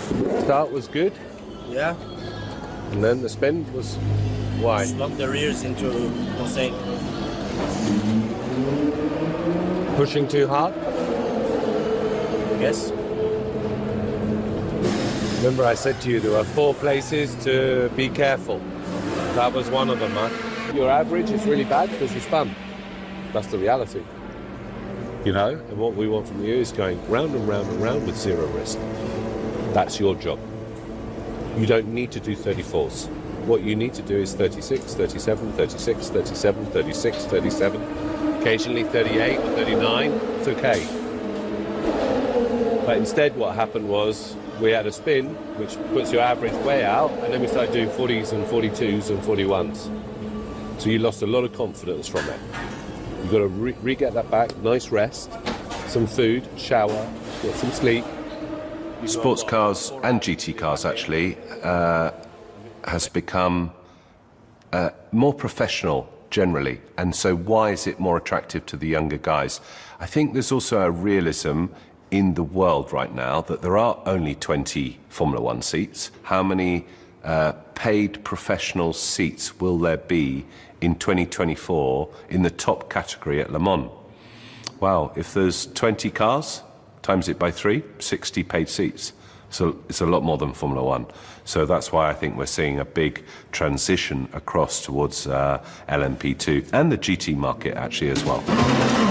Start was good, Yeah. and then the spin was why? Slump the rears into mosaic. Pushing too hard. Yes. Remember I said to you there were 4 places to be careful. That was one of them, man. Your average is really bad because you spun. That's the reality. You know, and what we want from you is going round and round and round with 0 risk. That's your job. You don't need to do 34s. What you need to do is 36, 37, 36, 37, 36, 37, occasionally 38 or 39. It's okay. But instead what happened was we had a spin, which puts your average way out, and then we started doing 40s and 42s and 41s. So you lost a lot of confidence from it. You've got to re-get that back, nice rest, some food, shower, get some sleep. Sports cars and GT cars actually has become more professional generally, and so why is it more attractive to the younger guys? I think there's also a realism in the world right now that there are only 20 Formula One seats. How many paid professional seats will there be in 2024 in the top category at Le Mans? Wow, if there's 20 cars, times it by 3, 60 paid seats. So it's a lot more than Formula One. So that's why I think we're seeing a big transition across towards LMP2 and the GT market actually as well.